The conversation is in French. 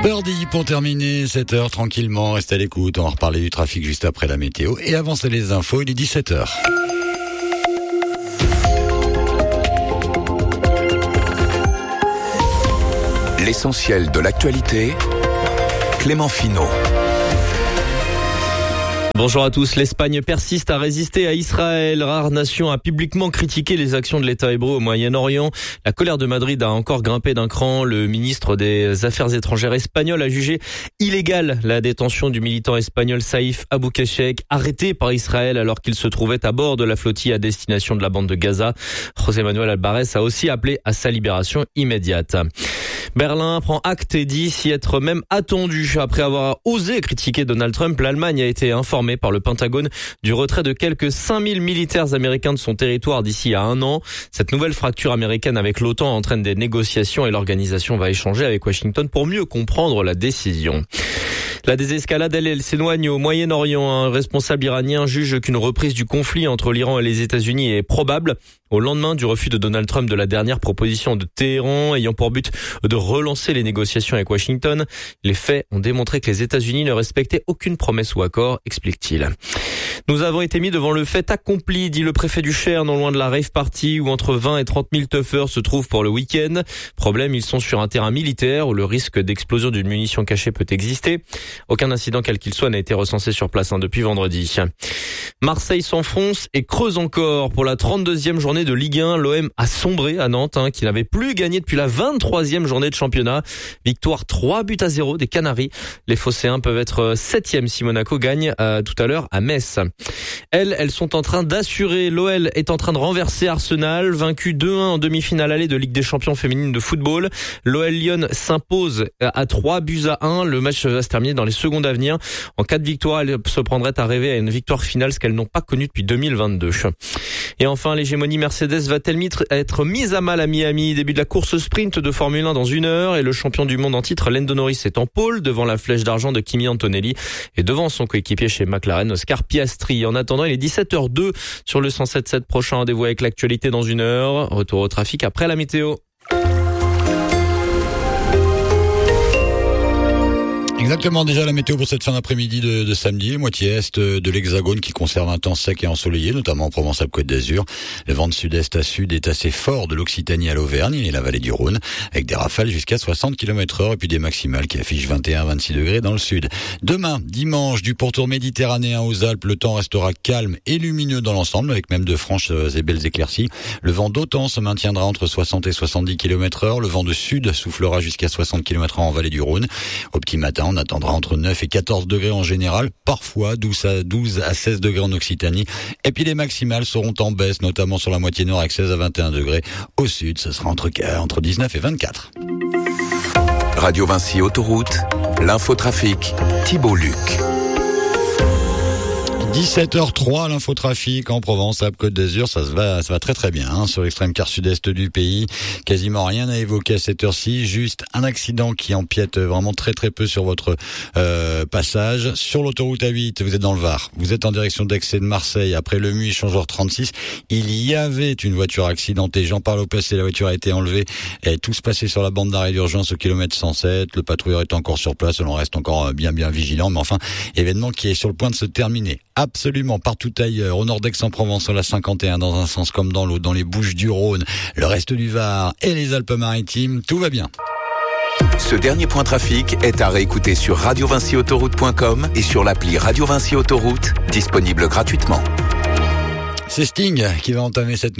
Birdie pour terminer 7h tranquillement, restez à l'écoute, on va reparler du trafic juste après la météo et avant c'est les infos, il est 17h. L'essentiel de l'actualité, Clément Finot. Bonjour à tous. L'Espagne persiste à résister à Israël. Rare nation a publiquement critiqué les actions de l'État hébreu au Moyen-Orient. La colère de Madrid a encore grimpé d'un cran. Le ministre des Affaires étrangères espagnol a jugé illégale la détention du militant espagnol Saïf Aboukeshek, arrêté par Israël alors qu'il se trouvait à bord de la flottille à destination de la bande de Gaza. José Manuel Alvarez a aussi appelé à sa libération immédiate. Berlin prend acte et dit s'y être même attendu. Après avoir osé critiquer Donald Trump, l'Allemagne a été informée par le Pentagone du retrait de quelques 5000 militaires américains de son territoire d'ici à 1 an. Cette nouvelle fracture américaine avec l'OTAN entraîne des négociations et l'organisation va échanger avec Washington pour mieux comprendre la décision. La désescalade, elle s'éloigne au Moyen-Orient. Un responsable iranien juge qu'une reprise du conflit entre l'Iran et les États-Unis est probable au lendemain du refus de Donald Trump de la dernière proposition de Téhéran ayant pour but de relancer les négociations avec Washington. Les faits ont démontré que les États-Unis ne respectaient aucune promesse ou accord, explique-t-il. Nous avons été mis devant le fait accompli, dit le préfet du Cher, non loin de la rave party où entre 20 et 30 000 toughers se trouvent pour le week-end. Problème, ils sont sur un terrain militaire où le risque d'explosion d'une munition cachée peut exister. Aucun incident quel qu'il soit n'a été recensé sur place depuis vendredi. Marseille s'enfonce et creuse encore. Pour la 32e journée de Ligue 1, l'OM a sombré à Nantes, qui n'avait plus gagné depuis la 23e journée de championnat. Victoire 3-0 des Canaries. Les Phocéens peuvent être 7e si Monaco gagne tout à l'heure à Metz. Elles sont en train d'assurer. L'OL est en train de renverser Arsenal, vaincu 2-1 en demi-finale allée de Ligue des Champions féminine de football. L'OL Lyon s'impose à 3-1. Le match va se terminer dans les secondes à venir. En cas de victoire, elles se prendraient à rêver à une victoire finale, ce qu'elles n'ont pas connu depuis 2022. Et enfin, l'hégémonie Mercedes va-t-elle être mise à mal à Miami? Début de la course sprint de Formule 1 dans 1 heure et le champion du monde en titre, Lando Norris, est en pôle devant la flèche d'argent de Kimi Antonelli et devant son coéquipier chez McLaren, Oscar Piastri. En attendant, il est 17h02 sur le 107.7. Prochain rendez-vous avec l'actualité dans 1 heure. Retour au trafic après la météo. Exactement, déjà la météo pour cette fin d'après-midi de samedi, moitié est de l'Hexagone qui conserve un temps sec et ensoleillé, notamment en Provence-Alpes-Côte d'Azur. Le vent de sud-est à sud est assez fort de l'Occitanie à l'Auvergne et la vallée du Rhône, avec des rafales jusqu'à 60 km/h et puis des maximales qui affichent 21-26 degrés dans le sud. Demain, dimanche, du pourtour méditerranéen aux Alpes, le temps restera calme et lumineux dans l'ensemble, avec même de franches et belles éclaircies. Le vent d'OTAN se maintiendra entre 60 et 70 km/h. Le vent de sud soufflera jusqu'à 60 km/h en vallée du Rhône. Au petit matin, on attendra entre 9 et 14 degrés en général, parfois 12 à 16 degrés en Occitanie. Et puis les maximales seront en baisse, notamment sur la moitié nord avec 16 à 21 degrés. Au sud, ce sera entre 19 et 24. Radio Vinci Autoroute, l'infotrafic, Thibault Luc. 17h03, l'infotrafic en Provence, Alpes Côte d'Azur, ça va très très bien sur l'extrême quart sud-est du pays. Quasiment rien à évoquer à cette heure-ci, juste un accident qui empiète vraiment très très peu sur votre passage. Sur l'autoroute A8, vous êtes dans le Var, vous êtes en direction d'Aix et de Marseille, après le Muy échangeur 36, il y avait une voiture accidentée, j'en parle au passé, la voiture a été enlevée, et tout se passait sur la bande d'arrêt d'urgence au kilomètre 107, le patrouilleur est encore sur place, on reste encore bien vigilant, mais enfin, événement qui est sur le point de se terminer. Absolument partout ailleurs, au nord d'Aix-en-Provence, sur la 51, dans un sens comme dans l'autre, dans les Bouches-du-Rhône, le reste du Var et les Alpes-Maritimes, tout va bien. Ce dernier point trafic est à réécouter sur radiovinciautoroute.com et sur l'appli Radio Vinci Autoroute, disponible gratuitement. C'est Sting qui va entamer cette